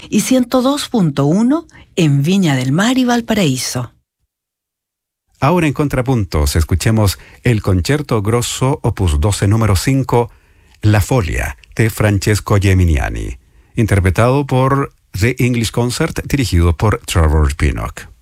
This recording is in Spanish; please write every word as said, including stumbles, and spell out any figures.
y ciento dos punto uno en Viña del Mar y Valparaíso. Ahora en Contrapuntos escuchemos el Concerto Grosso opus doce número cinco, La Folia, de Francesco Geminiani, interpretado por The English Concert, dirigido por Trevor Pinnock.